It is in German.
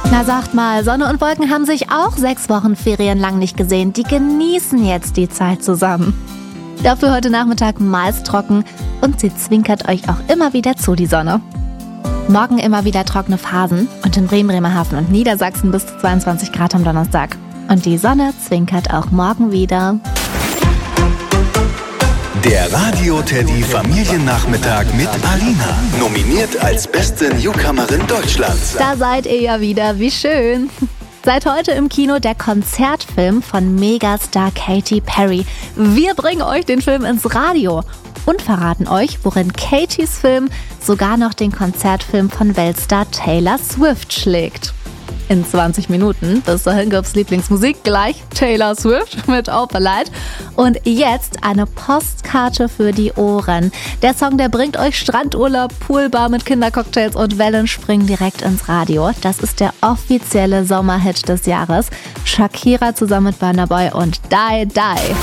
Na sagt mal, Sonne und Wolken haben sich auch 6 Wochen Ferien lang nicht gesehen. Die genießen jetzt die Zeit zusammen. Dafür heute Nachmittag meist trocken und sie zwinkert euch auch immer wieder zu, die Sonne. Morgen immer wieder trockene Phasen und in Bremen, Bremerhaven und Niedersachsen bis zu 22 Grad am Donnerstag. Und die Sonne zwinkert auch morgen wieder. Der Radio-Teddy Familiennachmittag mit Alina. Nominiert als beste Newcomerin Deutschlands. Da seid ihr ja wieder, wie schön. Seit heute im Kino der Konzertfilm von Megastar Katy Perry. Wir bringen euch den Film ins Radio und verraten euch, worin Katys Film sogar noch den Konzertfilm von Weltstar Taylor Swift schlägt. In 20 Minuten. Bis dahin gibt's Lieblingsmusik, gleich Taylor Swift mit Opalite. Und jetzt eine Postkarte für die Ohren. Der Song, der bringt euch Strandurlaub, Poolbar mit Kindercocktails und Wellenspringen direkt ins Radio. Das ist der offizielle Sommerhit des Jahres. Shakira zusammen mit Burna Boy und Die Die.